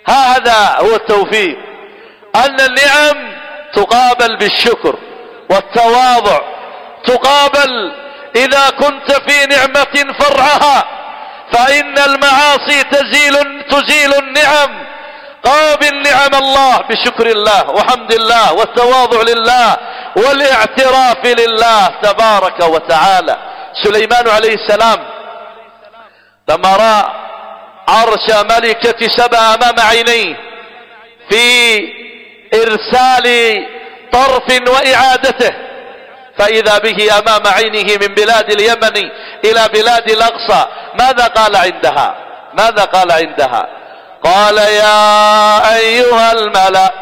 هذا هو التوفيق، أن النعم تقابل بالشكر والتواضع، تقابل إذا كنت في نعمة فرعها، فإن المعاصي تزيل النعم. قابل نعم الله بشكر الله وحمد الله والتواضع لله والاعتراف لله تبارك وتعالى. سليمان عليه السلام لما رأى عرش ملكة سبأ أمام عينيه في إرسال طرف وإعادته، فإذا به أمام عينه من بلاد اليمن إلى بلاد الأقصى، ماذا قال عندها؟ قال يا أيها الملأ